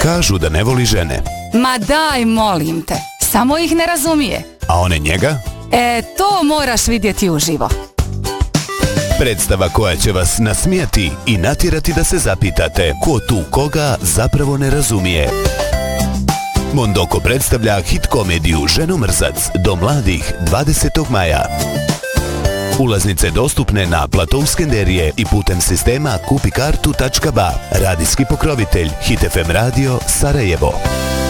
Kažu da ne voli žene. Ma daj, molim te, samo ih ne razumije. A one njega? To moraš vidjeti uživo. Predstava koja će vas nasmijati i natjerati da se zapitate ko tu koga zapravo ne razumije. Mondoko predstavlja hit komediju Ženomrzac do mladih 20. maja. Ulaznice dostupne na platou Skenderije i putem sistema kupikartu.ba. Radijski pokrovitelj Hit FM Radio Sarajevo.